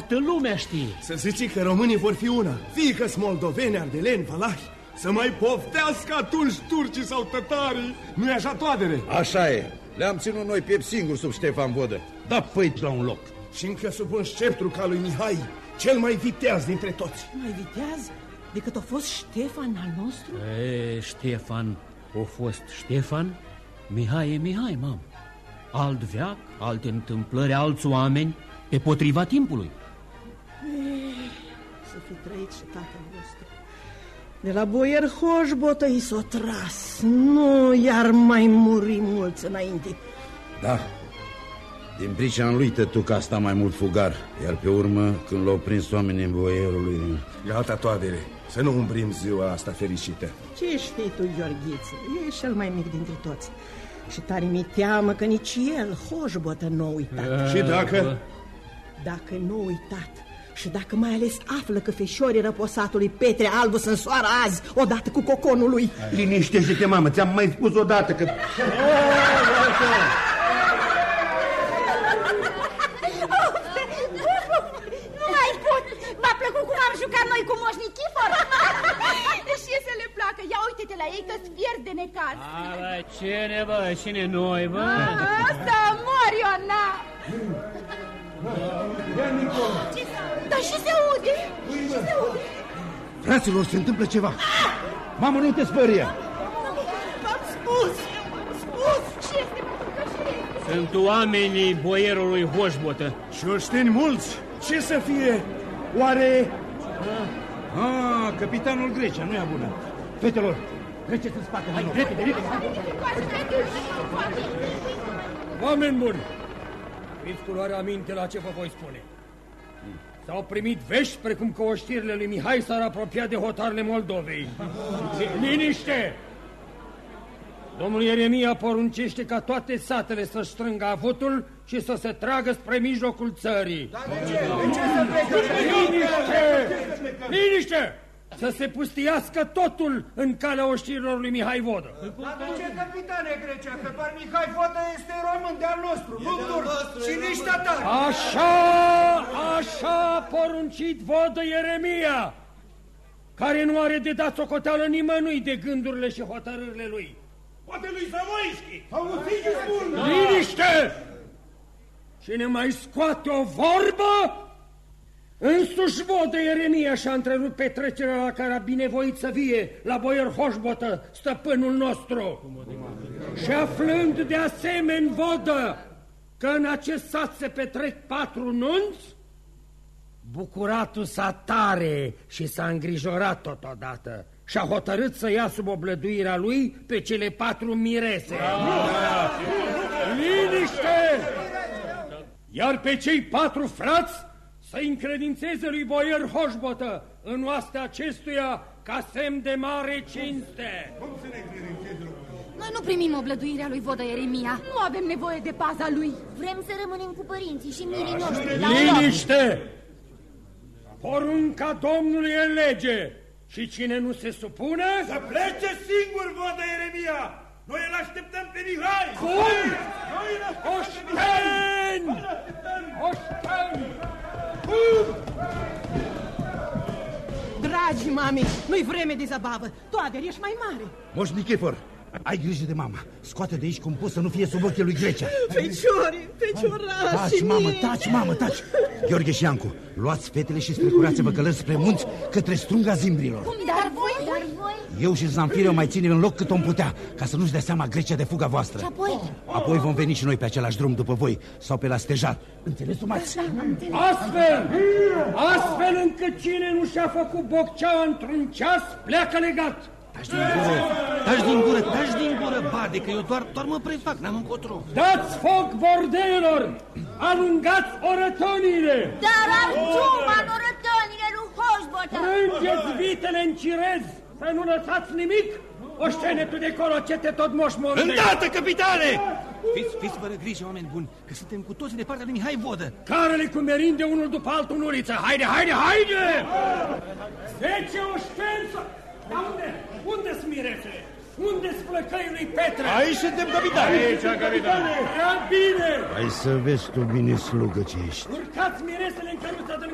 toată lumea știe. Să zici că românii vor fi una, fie că-s moldoveni, ardeleni, valahi. Să mai poftească atunci turcii sau tătarii. Nu-i așa, Toadere? Așa e. Le-am ținut noi piept singuri sub Ștefan Vodă. Da păit la un loc. Și încă sub un sceptru ca lui Mihai, cel mai viteaz dintre toți. Mai viteaz decât a fost Ștefan al nostru? Ștefan a fost Ștefan, Mihai e Mihai, mamă. Alt veac, alte întâmplări, alți oameni, pe potriva timpului. Să fi trăit și tatăl vostru. De la boier Hoșbotă i s-o tras. Nu iar mai muri mulți înainte. Da. Din pricina lui tătuca asta mai mult fugar. Iar pe urmă, când l-au prins oamenii în boierului... Gata, Toadere, să nu umbrim ziua asta fericită. Ce știi tu, Gheorghiță? E cel mai mic dintre toți. Și tare mi teamă că nici el, Hoșbotă, nu a uitat. Și dacă? Dacă nu a uitat și dacă mai ales află că feșorii răposatului Petre Albu sunt soară azi, odată cu coconul lui. Liniștește-te, mamă, ți-am mai spus odată că... Nu mai pot! V-a plăcut cum am jucat noi cu Moș Nichifor? Și să le placă, ia uite-te la ei că-ți pierd de necaz. Cine, bă, cine noi, bă? Asta mor, Iona! Dar și se aude? Fraților, se întâmplă ceva. Mamă, nu te spăria. V-am spus! Ce este? Sunt oamenii boierului Hoșbotă. Și oșteni mulți. Ce să fie? Oare... Capitanul Grecia, nu e bună. Fetelor, treceți în spate. Hai, repede. Oameni buni, fiți cu luarea aminte la ce vă voi spune. S-au primit vești precum că oștirile lui Mihai s-ar apropia de hotarele Moldovei. Liniște! Domnul Ieremia poruncește ca toate satele să strângă avutul și să se tragă spre mijlocul țării. Dar de ce? De ce să plece? Liniște! Să se pustiască totul în calea oștirilor lui Mihai Vodă. Dar de ce, capitane Grecia? Că doar Mihai Vodă este român de-al nostru, nu și nici tatar. Așa a poruncit Vodă Ieremia, care nu are de dat socoteală nimănui de gândurile și hotărârile lui. Poate lui Savoiski! Auziți, spun! Liniște! Cine mai scoate o vorbă, însuși Vodă Ieremia și-a întrerupt petrecerea la care a binevoit să vie la boier Hoșbotă, stăpânul nostru. Și aflând de asemenea Vodă că în acest sat se petrec 4 nunți, bucuratul s-a tare și s-a îngrijorat totodată și-a hotărât să ia sub oblăduirea lui pe cele 4 mirese. Liniște! Iar pe cei 4 frați să-i încredințeze lui boier Hoșbotă în oastea acestuia ca semn de mare cinste. Noi nu primim oblăduirea lui Vodă Ieremia. Nu avem nevoie de paza lui. Vrem să rămânem cu părinții și mirii noștri la Liniște! Porunca Domnului e lege și cine nu se supune... Să plece singur, Vodă Ieremia! Noi îl așteptăm pe Mihai! Cum? Oșteni! Oșteni! Dragi mami, nu-i vreme de zabavă. Toader, ești mai mare. Moș Nichifor, ai grijă de mama. Scoate de aici cum poți să nu fie sub ochii lui Grecia. Feciorașii Taci, taci. Gheorghe și Iancu, luați fetele și strecurați-vă călări spre munți către strunga zimbrilor. Dar voi? Eu și Zanfire o mai ținem în loc cât om putea, ca să nu-și dea seama Grecia de fuga voastră. Și apoi? Apoi vom veni și noi pe același drum după voi sau pe la stejar. Înțeles, Mați? Astfel încât cine nu și-a făcut bocceaua într-un ceas, pleacă legat. Taci din gură, bade, că eu doar mă prefac, n-am încotro. Dați foc bordelor! Alungați orătonile! Dar arțuma în orătonile lui Hoșbotă! Strângeți vitele în cirez, să nu lăsați nimic! Oștene tu de acolo, ce te tot moșmonde! Îndată, capitane! Fiți fără grijă, oameni buni, că suntem cu toții de partea lui Mihai Vodă. Carele cu merinde unul după altul în uliță! Haide! 10 oșteni să... Dar unde-s mirese? Unde-s flăcăii lui Petre? Aici suntem, capitane! Aici, capitane! Prea bine! Hai să vezi tu bine, slugă ce ești. Urcați miresele în căruța de